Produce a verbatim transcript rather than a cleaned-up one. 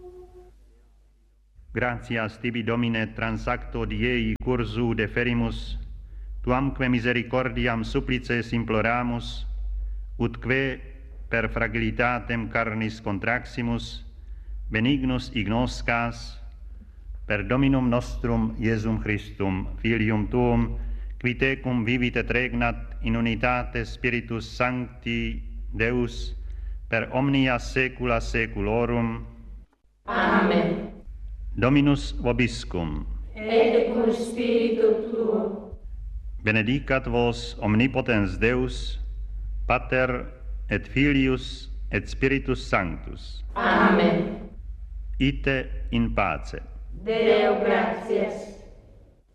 Gratias tibi, Domine, transacto diei cursu deferimus, tuamque misericordiam supplices imploramus, utque per fragilitatem carnis contraximus, benignus ignoscas, per Dominum nostrum Iesum Christum, Filium Tuum, qui tecum vivit et regnat in unitate Spiritus Sancti Deus, per omnia saecula saeculorum. Amen. Dominus vobiscum. Et cum spiritu tuo. Benedicat vos omnipotens Deus, Pater et Filius et Spiritus Sanctus. Amen. Ite in pace. Deo gratias.